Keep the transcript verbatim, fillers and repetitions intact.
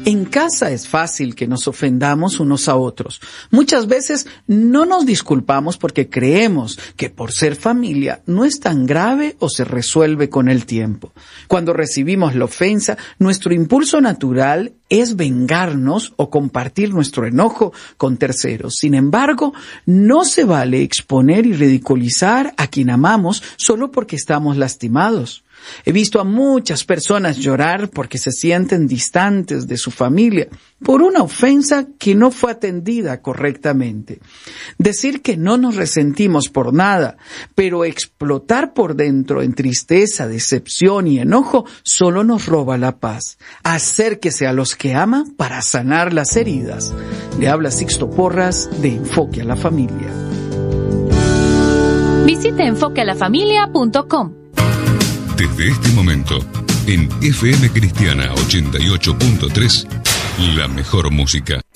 En casa es fácil que nos ofendamos unos a otros. Muchas veces no nos disculpamos porque creemos que por ser familia no es tan grave o se resuelve con el tiempo. Cuando recibimos la ofensa, nuestro impulso natural es vengarnos o compartir nuestro enojo con terceros. Sin embargo, no se vale exponer y ridiculizar a quien amamos solo porque estamos lastimados. He visto a muchas personas llorar porque se sienten distantes de su familia por una ofensa que no fue atendida correctamente. Decir que no nos resentimos por nada, pero explotar por dentro en tristeza, decepción y enojo solo nos roba la paz. Acérquese a los que ama para sanar las heridas. Le habla Sixto Porras de Enfoque a la Familia. Visite enfoque a la familia punto com. Desde este momento, en F M Cristiana ochenta y ocho punto tres, la mejor música.